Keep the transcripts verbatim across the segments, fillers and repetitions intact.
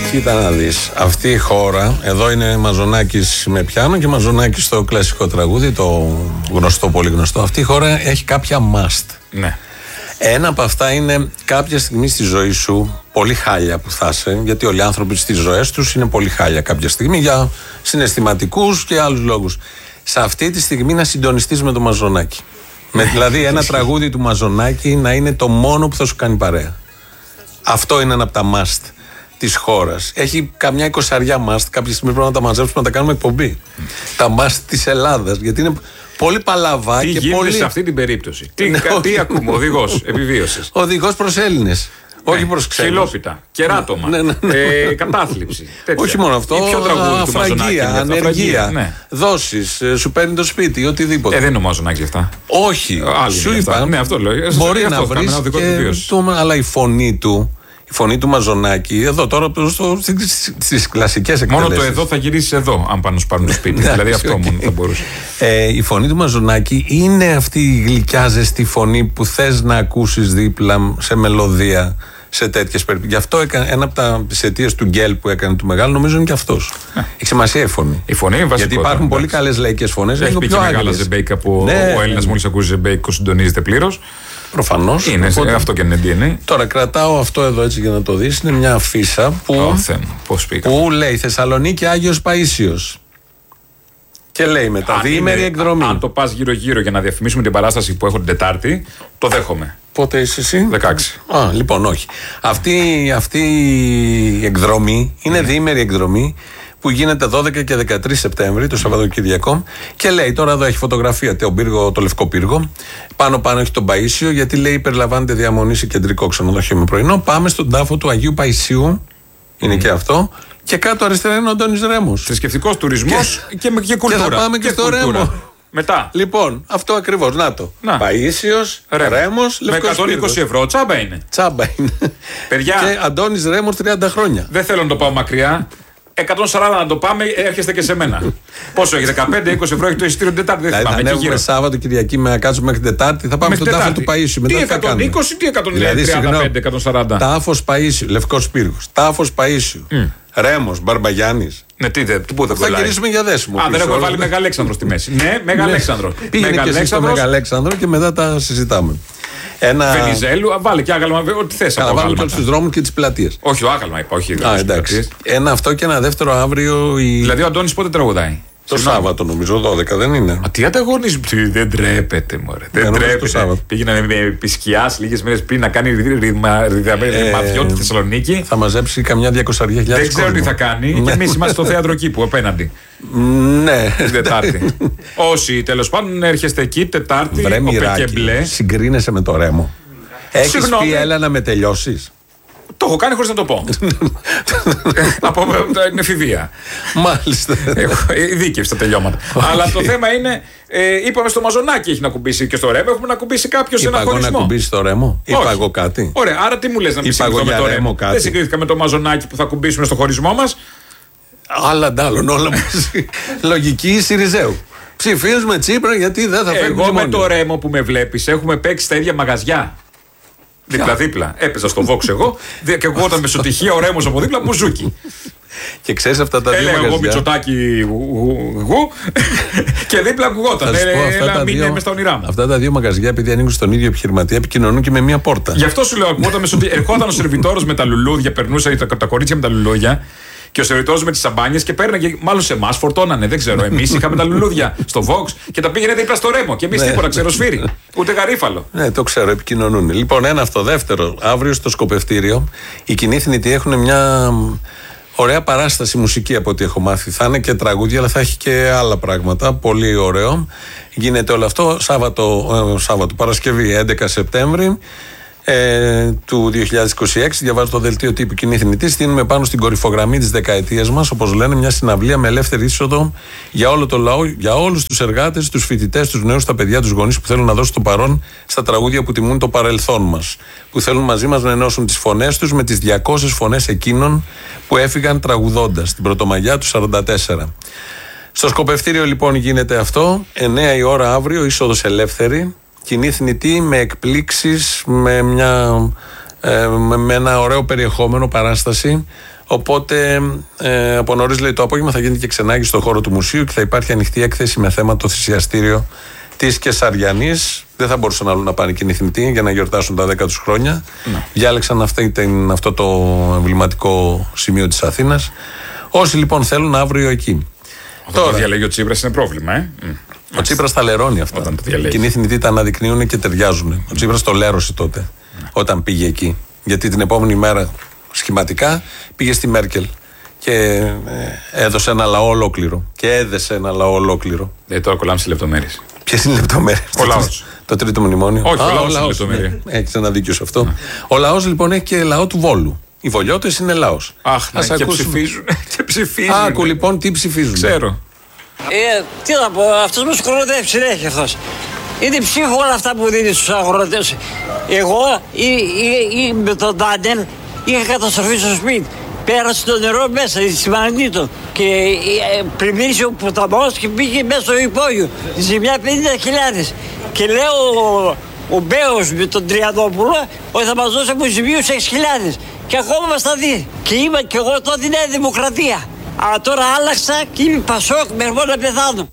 Κοίτα να δεις, αυτή η χώρα, εδώ είναι Μαζονάκης με πιάνο και Μαζονάκης στο κλασικό τραγούδι, το γνωστό, πολύ γνωστό. Αυτή η χώρα έχει κάποια must. Ναι. Ένα από αυτά είναι κάποια στιγμή στη ζωή σου, πολύ χάλια που θα είσαι, γιατί όλοι οι άνθρωποι στις ζωές τους είναι πολύ χάλια κάποια στιγμή για συναισθηματικούς και άλλους λόγους. Σε αυτή τη στιγμή να συντονιστείς με το Μαζονάκη. Με δηλαδή ένα τραγούδι του Μαζονάκη να είναι το μόνο που θα σου κάνει παρέα. Αυτό είναι ένα από τα must της χώρας. Έχει καμιά εικοσαριά must. Κάποια στιγμή πρέπει να τα μαζέψουμε να τα κάνουμε εκπομπή. Mm. Τα must της Ελλάδας. Γιατί είναι πολύ παλαβά. Τι και γίνεται πολύ... σε αυτή την περίπτωση. Τι, ναι, τι ακούμε, οδηγός επιβίωσης. Οδηγός προς Έλληνες. Ναι, όχι προς ξένους. Χιλόπιτα, κεράτωμα, ναι, ναι, ναι. Ε, κατάθλιψη. Τέτοια. Όχι μόνο αυτό. Αφραγία, ανεργία, ναι. Δόσεις, σου παίρνει το σπίτι, οτιδήποτε. Ε, δεν είναι ο Μαζονάκης αυτά. Όχι. Άλλοι σου είπα. Ναι, αυτό λέω. Μπορεί αυτό να βρεις. Αλλά η φωνή του. Η φωνή του Μαζονάκη, εδώ τώρα στις κλασικές εκτελέσεις. Μόνο το εδώ θα γυρίσει εδώ, αν πάνω σου πάρουν το σπίτι. Δηλαδή αυτό μόνο θα μπορούσε. Ε, η φωνή του Μαζονάκη είναι αυτή η γλυκιά ζεστή φωνή που θες να ακούσεις δίπλα σε μελωδία, σε τέτοιες περιπτώσεις. Γι' αυτό έκανε, ένα από τα αιτίες του γκέλ που έκανε του μεγάλου, νομίζω είναι και αυτός. Έχει σημασία η φωνή. Η φωνή είναι βασικό. Γιατί υπάρχουν εντάξει. πολύ καλές λαϊκές φωνές. Έχει πει και μεγάλα ζεμπέικα που ναι, ο Έλληνας μόλις ακούσει ζεμπέικο συντονίζεται πλήρως. Προφανώς. Είναι, οπότε, αυτό και είναι ντι εν έι. Τώρα κρατάω αυτό εδώ έτσι για να το δεις. Είναι μια αφίσα που, oh, Πώς που λέει Θεσσαλονίκη Άγιος Παΐσιος. Και λέει μετά διήμερη εκδρομή. Αν το πας γύρω-γύρω για να διαφημίσουμε την παράσταση που έχω την Τετάρτη, το δέχομαι. Πότε είσαι εσύ? δεκαέξι. Α, λοιπόν, όχι. Αυτή, αυτή η εκδρομή είναι mm. διήμερη εκδρομή που γίνεται δώδεκα και δεκατρείς Σεπτέμβρη, το Σαββατοκυριακό, και λέει τώρα εδώ έχει φωτογραφία το, πύργο, το Λευκό Πύργο. Πάνω-πάνω έχει τον Παΐσιο, γιατί λέει περιλαμβάνεται διαμονή σε κεντρικό ξενοδοχείο με πρωινό. Πάμε στον τάφο του Αγίου Παϊσίου, είναι mm. και αυτό. Και κάτω αριστερά είναι ο Αντώνης Ρέμος. Θρησκευτικός τουρισμός και, και, και κουλτούρα. Και θα πάμε και, και στο κουλτούρα. Ρέμο. Μετά. Λοιπόν, αυτό ακριβώς. Να το. Να. Παΐσιος, Ρέμος, Λευκός Πύργος. Με εκατόν είκοσι ευρώ τσάμπα είναι. Τσάμπα είναι. Παιδιά. Και Αντώνης Ρέμος τριάντα χρόνια. Δεν θέλω να το πάω μακριά. εκατόν σαράντα να το πάμε, έρχεστε και σε μένα. Πόσο έχει, δεκαπέντε είκοσι ευρώ έχει το εισιτήριο την Τετάρτη. Δεν θυμάμαι. Θα ανέβουμε Σάββατο Κυριακή με να κάτσουμε μέχρι την Τετάρτη. Θα πάμε στον τάφο του Παΐσιου. Τι εκατόν είκοσι, τι εκατόν τριάντα πέντε, εκατόν σαράντα. Τάφος Παΐσιου, Λευκός Πύργος. Τάφος Παΐσιου. Ρέμος, Μπαρμπαγιάννης. Ναι, τι δεν, πού δεν θα γυρίσουμε για δέσιμο. Α, δεν έχω βάλει Μεγαλέξανδρο στη μέση. Ναι, Μεγαλέξανδρο. Πήγαινε και εσύ στο Μεγαλέξανδρο και μετά τα συζητάμε. Ένα... Βενιζέλου, βάλε και άγαλμα, ό,τι θες. Καλά, βάλε και όλους τους δρόμους και τις πλατείες. Όχι, το άγαλμα είπα, όχι. Α, εντάξει. Ένα αυτό και ένα δεύτερο αύριο. Η... Δηλαδή ο Αντώνης πότε τραγουδάει? Το Συγνώμη. Σάββατο νομίζω, δώδεκα δεν είναι. Α, τι ανταγωνισμό. Δεν τρέπεται, μωρέ. Δεν τρέπεται. Πήγαινε με επισκιάς λίγες μέρες πριν να κάνει ρημαδιό τη Θεσσαλονίκη. Θα μαζέψει καμιά διακοσαριά χιλιάδες. Δεν ξέρω τι θα κάνει. Και εμείς είμαστε στο θέατρο κήπου απέναντι. Ναι. Την Τετάρτη. Όσοι τέλος πάντων έρχεστε εκεί, Τετάρτη. Βρε Μοιράκη, συγκρίνεσαι με το Ρέμο. Έχεις πει έλα να με τελειώσεις? Το έχω κάνει χωρίς να το πω. Από την εφηβεία. Μάλιστα. Δίκευση στα τελειώματα. Αλλά το θέμα είναι, ε, είπαμε στο Μαζονάκη έχει να κουμπίσει και στο Ρέμο, έχουμε να κουμπίσει κάποιο σε ένα χωρισμό. Είπα εγώ να κουμπίσει στο Ρέμο, είπα εγώ κάτι. Ωραία, άρα τι μου λες να μην συγκριθούμε με το Ρέμο? Δεν συγκρίθηκα με το Μαζονάκη που θα κουμπίσουμε στο χωρισμό μας. Άλλα ντάλλον, όλα μαζί. Λογική Συριζέου. Ψηφίζουμε Τσίπρα γιατί δεν θα φέρουμε. Εγώ με το Ρέμο που με βλέπεις έχουμε παίξει στα ίδια μαγαζιά. Δίπλα-δίπλα. Έπαιζα στο Vox εγώ και εγώ όταν μεσοτυχία ο Ρέμος από δίπλα μπουζούκι. Και ξέρεις αυτά τα δύο μαγαζιά. Έλεγα εγώ Μητσοτάκη γου και δίπλα ακουγόταν. Έλα μην είμαι στα όνειρά μου. Αυτά τα δύο μαγαζιά, επειδή ανήκουν στον ίδιο επιχειρηματία, επικοινωνούν και με μία πόρτα. Γι' αυτό σου λέω, ακουγόταν μεσοτυχία. Ερχόταν ο σερβιτόρος με τα λουλούδια, περνούσε τα κορίτσια με τα λουλούδια. Και ο σερβιτόρος με τις σαμπάνιες και παίρναγε, μάλλον σε εμάς φορτώνανε, δεν ξέρω. Εμείς είχαμε τα λουλούδια στο Vox και τα πήγαινε δίπλα στο Ρέμο. Και εμείς τίποτα, ξεροσφύρι. Ούτε γαρίφαλο. Ναι, το ξέρω, επικοινωνούν. Λοιπόν, ένα αυτό. Δεύτερο, αύριο στο σκοπευτήριο οι κοινοί θνητοί έχουν μια ωραία παράσταση μουσική από ό,τι έχω μάθει. Θα είναι και τραγούδια, αλλά θα έχει και άλλα πράγματα. Πολύ ωραίο. Γίνεται όλο αυτό Σάββατο, ε, Σάββατο Παρασκευή έντεκα Σεπτέμβρη. Ε, του δύο χιλιάδες είκοσι έξι, διαβάζω το δελτίο τύπου Κοινή Θνητή. Στείνουμε πάνω στην κορυφογραμμή της δεκαετίας μας, όπως λένε, μια συναυλία με ελεύθερη είσοδο για όλο το λαό, για όλους τους εργάτες, τους φοιτητές, τους νέους, τα παιδιά, τους γονείς που θέλουν να δώσουν το παρόν στα τραγούδια που τιμούν το παρελθόν μας. Που θέλουν μαζί μας να ενώσουν τις φωνές τους με τις διακόσιες φωνές εκείνων που έφυγαν τραγουδώντας την Πρωτομαγιά του σαράντα τέσσερα. Στο σκοπευτήριο λοιπόν γίνεται αυτό. εννέα η ώρα αύριο, είσοδος ελεύθερη. Κοινή θνητή με εκπλήξεις, με, μια, ε, με, με ένα ωραίο περιεχόμενο παράσταση. Οπότε ε, από νωρίς, λέει, το απόγευμα θα γίνεται και ξενάγη στον χώρο του μουσείου και θα υπάρχει ανοιχτή έκθεση με θέμα το θυσιαστήριο της Κεσαριανής. Δεν θα μπορούσαν αλλού να πάνε και νηθινητοί για να γιορτάσουν τα δέκα τους χρόνια. Ναι. Διάλεξαν αυτή, την, αυτό το εμβληματικό σημείο της Αθήνας. Όσοι λοιπόν θέλουν, αύριο εκεί. Όταν Τώρα, το διαλέγει ο Τσίπρας είναι πρόβλημα, ε. Ο Τσίπρας τα λερώνει αυτά. Οι κοινοί θνητοί τα αναδεικνύουν και ταιριάζουν. Ο Τσίπρας το λέρωσε τότε, ναι, όταν πήγε εκεί. Γιατί την επόμενη μέρα, σχηματικά, πήγε στη Μέρκελ και ε, έδωσε ένα λαό ολόκληρο. Και έδεσε ένα λαό ολόκληρο. Ε, τώρα κολλάμε σε λεπτομέρειες. Ποιες είναι οι λεπτομέρειες? Ο λαός. Το τρίτο μνημόνιο. Όχι, Α, ο λαός είναι λεπτομέρεια. Ναι, έχεις ένα δίκιο σε αυτό. Ναι. Ο λαός λοιπόν έχει και λαό του Βόλου. Οι Βολιώτες είναι λαός. Αχ, ναι, και ψηφίζουν. Και ψηφίζουν. Άκου λοιπόν τι ψηφίζουν. Ξέρω. Ε, τι να πω, αυτός μας κοροδεύει συνέχεια αυτός. Είναι ψύχο όλα αυτά που δίνει στους αγρότες. Εγώ ή, ή, ή, με τον Ντάντεν είχα καταστροφή στο σπίτι. Πέρασε το νερό μέσα, στη Μανίτο. Και ε, πλημμύρισε ο ποταμός και πήγε μέσα στο υπόγειο. Ζημιά πενήντα χιλιάδες. Και λέω ο, ο Μπέος με τον Τριαντόπουλο ότι θα μας δώσει αποζημίωση έξι χιλιάδες. Και ακόμα μας τα δει. Και είμαι και εγώ τότε Νέα Δημοκρατία. Αλλά τώρα άλλαξα και είμαι Πασόκ με ερμό να πεθάνω.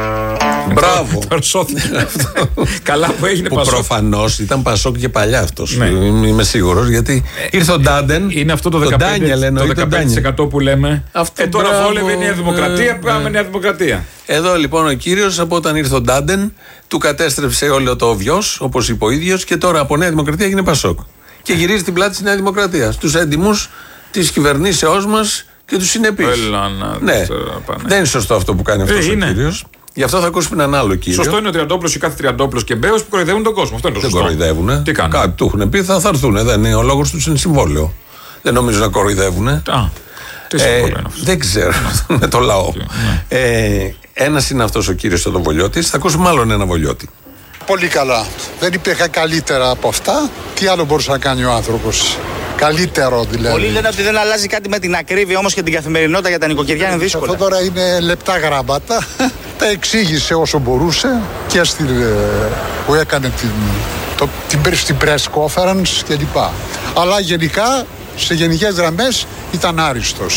Μπράβο. Τώρα σώθηκε αυτό. Καλά που έγινε που Πασόκ. Προφανώς ήταν Πασόκ και παλιά αυτός. Ναι. Είμαι σίγουρος, γιατί ήρθε ο Ντάντεν. Είναι αυτό το δεκαπέντε τοις εκατό που λέμε. Αυτό, ε, τώρα μπράβο, βόλευε η Νέα Δημοκρατία, ε, πάμε ε. Νέα Δημοκρατία. Εδώ λοιπόν ο κύριος, από όταν ήρθε ο Ντάντεν, του κατέστρεψε όλο το βιός, όπως είπε ο ίδιος, και τώρα από Νέα Δημοκρατία έγινε Πασόκ. Και γυρίζει την πλάτη της Νέα Δημοκρατία. Στους έντιμους της κυβερνήσεώς μας και τους συνεπείς. Ναι. Δεν είναι σωστό αυτό που κάνει αυτός ε, ο κύριος. Γι' αυτό θα ακούσουμε έναν άλλο κύριο. Σωστό είναι ο Τριαντόπουλος ή κάθε Τριαντόπουλος και Μπέος που κοροϊδεύουν τον κόσμο. Αυτό είναι το σωστό. Δεν κοροϊδεύουν. Τι κάνουν? Κάτι του έχουν πει, θα, θα έρθουν. Δεν είναι, ο λόγος τους είναι συμβόλαιο. Δεν νομίζω να κοροϊδεύουν. Α, τι συμβόλαιο είναι αυτό? Δεν ξέρω. Με το λαό. Ναι. Ε, ένας είναι αυτός ο κύριος ο Βολιώτης. Θα ακούσουμε άλλον ένα Βολιώτη. Πολύ καλά. Δεν υπήρχε καλύτερα από αυτά. Τι άλλο μπορούσε να κάνει ο άνθρωπος? Καλύτερο δηλαδή. Πολλοί λένε ότι δεν αλλάζει κάτι με την ακρίβεια, όμως και την καθημερινότητα για τα νοικοκυριά είναι δύσκολα. Αυτό τώρα είναι λεπτά γράμματα. Τα εξήγησε όσο μπορούσε και στην, που έκανε την, το, την, στην press conference κλπ. Αλλά γενικά, σε γενικές γραμμές ήταν άριστος.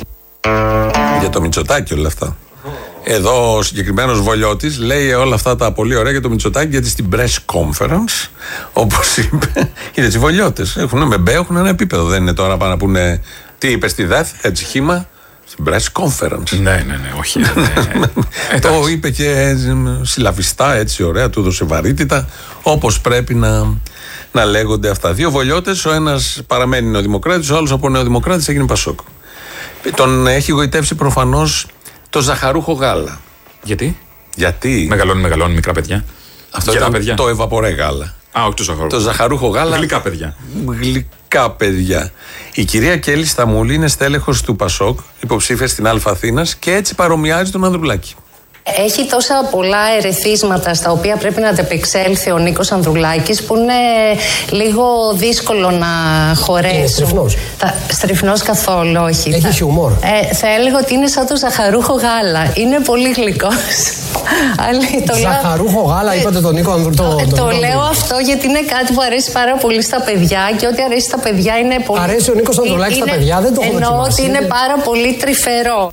Για το Μητσοτάκη όλα αυτά. Εδώ ο συγκεκριμένος Βολιώτης λέει όλα αυτά τα πολύ ωραία για το Μητσοτάκη, γιατί στην press conference, όπως είπε, είδε τις Βολιώτες. Έχουν με μπέ, έχουν ένα επίπεδο. Δεν είναι τώρα πάνω να πούνε τι είπε στη ΔΕΘ, έτσι χύμα. Στην press conference. Ναι, ναι, ναι, όχι. Ναι, ναι. Το είπε και συλλαβιστά, έτσι ωραία, του έδωσε βαρύτητα, όπως πρέπει να, να λέγονται αυτά. Δύο Βολιώτες, ο ένας παραμένει νεοδημοκράτης, ο άλλος από νεοδημοκράτης έγινε Πασόκ. Τον έχει γοητεύσει προφανώς το ζαχαρούχο γάλα. Γιατί? Γιατί. Μεγαλώνει, μεγαλώνει μικρά παιδιά. Αυτό ήταν παιδιά. Το ευαπορέ γάλα. Α, όχι το ζαχαρούχο. Το ζαχαρούχο γάλα. Γλυκά παιδιά. Γλυκά παιδιά. Η κυρία Κέλλη Σταμούλη είναι στέλεχος του Πασόκ, υποψήφια στην Α Αθήνας, και έτσι παρομοιάζει τον Ανδρουλάκη. Έχει τόσα πολλά ερεθίσματα στα οποία πρέπει να αντεπεξέλθει ο Νίκος Ανδρουλάκης που είναι λίγο δύσκολο να χωρέσουν. Είναι στριφνός. Τα... Στριφνός καθόλου, όχι. Έχει χιούμορ. Ε, θα έλεγα ότι είναι σαν το ζαχαρούχο γάλα. Είναι πολύ γλυκός. το ζαχαρούχο λέω... γάλα, είπατε τον Νίκο Ανδρουλάκη. Το, το, το λέω αυτό γιατί είναι κάτι που αρέσει πάρα πολύ στα παιδιά και ό,τι αρέσει στα παιδιά είναι πολύ. Αρέσει ο Νίκος Ανδρουλάκης στα παιδιά, δεν το έχω δοκιμάσει. Εννοώ ότι είναι πάρα πολύ τρυφερό.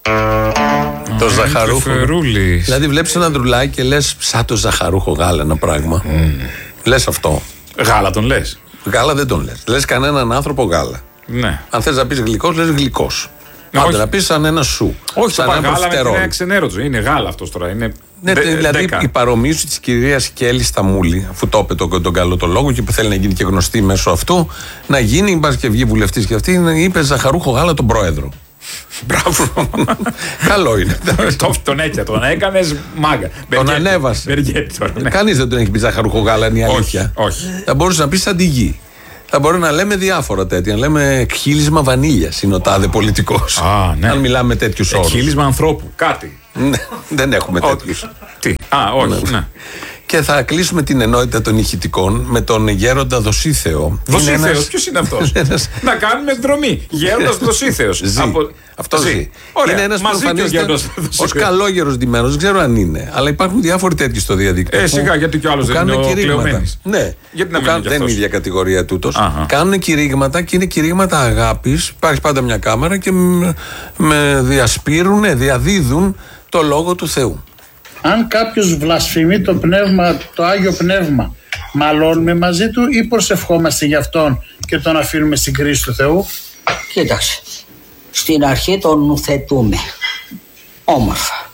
Το ζαχαρούχο. Δηλαδή βλέπεις ένα Ανδρουλάκη και λες σαν το ζαχαρούχο γάλα ένα πράγμα. Mm. Λες αυτό. Γάλα τον λες? Γάλα δεν τον λες. Λες κανέναν άνθρωπο γάλα. Ναι. Αν θες να πεις γλυκός, λες γλυκός. Άντε να πεις σαν ένα σου. Όχι, σαν το ένα γάλα με την νέα ξενέρωτο. Είναι γάλα αυτός τώρα. Είναι ναι, δε, δηλαδή δέκα. Η παρομοίωση της κυρίας Κέλλη Σταμούλη, αφού το είπε τον, τον καλό το λόγο και θέλει να γίνει και γνωστή μέσω αυτού, να γίνει, μπας και βγει βουλευτής και αυτή, είπε ζαχαρούχο γάλα τον πρόεδρο. Μπράβο. Καλό είναι. Τον έτσι, τον έκανες μάγκα. Τον ανέβασε. Κανείς δεν τον έχει πει ζαχαρούχο γάλα, είναι η αλήθεια. Θα μπορούσε να πει σαν τη γη. Θα μπορεί να λέμε διάφορα τέτοια. Να λέμε εκχύλισμα βανίλιας είναι ο τάδε πολιτικός. Αν μιλάμε με τέτοιους όρους. Εκχύλισμα ανθρώπου. Κάτι. Δεν έχουμε τέτοιους. Τι. Α, όχι. Και θα κλείσουμε την ενότητα των ηχητικών με τον Γέροντα Δοσίθεο. Δοσίθεος, ποιος είναι αυτός? Να κάνουμε εκδρομή. Γέροντας Δοσίθεος. Από... Αυτό ζει. ζει. Ωραία. Είναι ένας προφανής ως καλόγερος ντυμένος, δεν ξέρω αν είναι. Αλλά υπάρχουν διάφοροι τέτοιοι στο διαδίκτυο. Ε, σιγά, γιατί κι ο άλλος δεν είναι ο Κλεωμένης. Ναι, γιατί να κάνουν, δεν είναι η ίδια κατηγορία τούτος. Κάνουν κηρύγματα και είναι κηρύγματα αγάπης. Υπάρχει πάντα μια κάμερα και με διασπείρουν, διαδίδουν το λόγο του Θεού. Αν κάποιος βλασφημεί το πνεύμα, το Άγιο Πνεύμα, μαλώνουμε μαζί του ή προσευχόμαστε για αυτόν και τον αφήνουμε στην κρίση του Θεού? Κοίταξε, στην αρχή τον νουθετούμε όμορφα.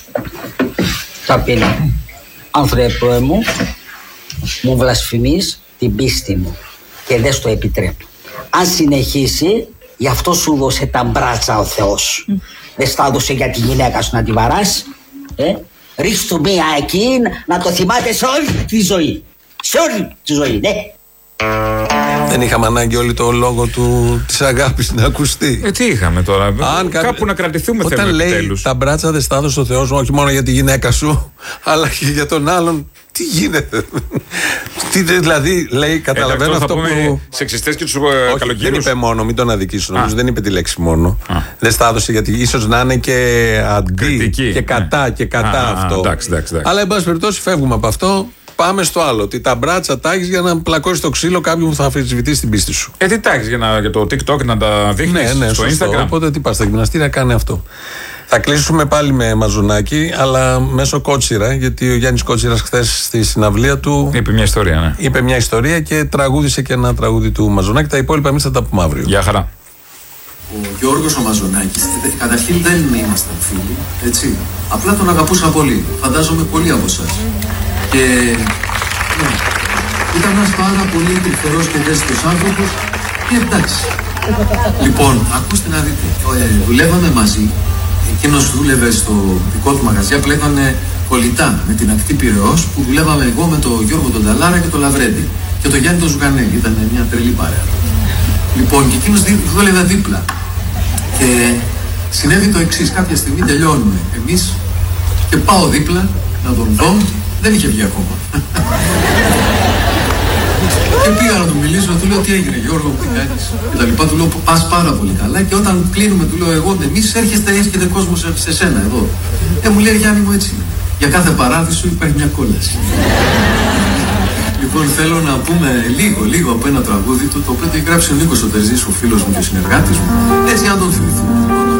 Ταπεινά. Άνθρωπε μου, μου βλασφημείς την πίστη μου και δεν στο επιτρέπω. Αν συνεχίσει, γι' αυτό σου δώσε τα μπράτσα ο Θεός. Mm. Δεν στα έδωσε για τη γυναίκα σου να τη βαράς. Ε? Ρίξου μία εκεί να το θυμάται σε όλη τη ζωή. Σε όλη τη ζωή, ναι. Δεν είχαμε ανάγκη όλη το λόγο του, της αγάπης να ακουστεί. Ε, τι είχαμε τώρα. Αν κάπου κάποιο, να κρατηθούμε όταν θέλουμε λέει επιτέλους. Τα μπράτσα δεν στα έδωσε ο Θεός, όχι μόνο για τη γυναίκα σου, αλλά και για τον άλλον. Τι γίνεται? Τι, δηλαδή, λέει, καταλαβαίνω ε, αυτό που. Σεξιστές και τους καλοκαίρους. Δεν είπε μόνο, μην τον αδικήσουν. Όμως δεν είπε τη λέξη μόνο. Α. Δεν στα έδωσε γιατί ίσως να είναι και αντί κριτική, και κατά ναι. και κατά α, αυτό. Εντάξει, εντάξει, εντάξει. Αλλά εν πάση περιπτώσει φεύγουμε από αυτό. Πάμε στο άλλο. Ότι τα μπράτσα τα έχεις για να πλακώσεις το ξύλο κάποιου που θα αμφισβητήσει την πίστη σου. Ε, τι τα έχεις για, για το TikTok να τα δείχνεις ναι, ναι, στο σωστό. Instagram. Οπότε τι πας στα γυμναστήρια, κάνει αυτό. Θα κλείσουμε πάλι με Μαζονάκη, αλλά μέσω Κότσιρα, γιατί ο Γιάννης Κότσιρας χθες στη συναυλία του είπε μια ιστορία, ναι. Είπε μια ιστορία και τραγούδισε και ένα τραγούδι του Μαζονάκη. Τα υπόλοιπα εμείς θα τα πούμε αύριο. Γεια χαρά. Ο Γιώργος ο Μαζονάκης, καταρχήν δεν ήμασταν φίλοι, έτσι. Απλά τον αγαπούσα πολύ. Φαντάζομαι πολλοί από εσάς. Και ναι, ήταν ένας πάρα πολύ τρυφερός και ευαίσθητος άνθρωπος και εντάξει. Λοιπόν, ακούστε να δείτε, ε, δουλεύαμε μαζί. Εκείνος δούλευε στο δικό του μαγαζί, απλά ήταν κολλητά με την ακτή Πειραιώς που δουλεύαμε εγώ με τον Γιώργο τον Ταλάρα και τον Λαβρέντη. Και τον Γιάννη τον Ζουγανέλη, ήταν μια τρελή παρέα. Λοιπόν, και εκείνος δούλευε δίπλα. Και συνέβη το εξής, κάποια στιγμή τελειώνουμε εμείς και πάω δίπλα να τον δω, δεν είχε βγει ακόμα. Και πήγα να του μιλήσω, του λέω τι έγινε Γιώργο, τι κάνεις και τα λοιπά, του λέω πας πάρα πολύ καλά και όταν κλείνουμε του λέω εγώ εμείς έρχεστε, έρχεται κόσμος σε σένα εδώ. Ε, μου λέει Γιάννη μου έτσι είναι, για κάθε παράδεισο υπάρχει μια κόλαση. Λοιπόν, θέλω να πούμε λίγο, λίγο από ένα τραγούδι του, το οποίο το έχει γράψει ο Νίκος ο Τερζής, ο φίλος μου και ο συνεργάτης μου, έτσι να τον θυμηθούμε.